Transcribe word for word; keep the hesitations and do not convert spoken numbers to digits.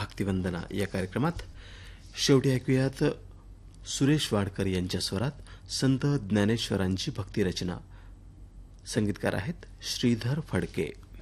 भक्तिवंदना या कार्यक्रमात शेवटी ऐकूयात सुरेश वाडकर यांच्या स्वरात संत ज्ञानेश्वरांची भक्तिरचना. संगीतकार आहेत श्रीधर फडके.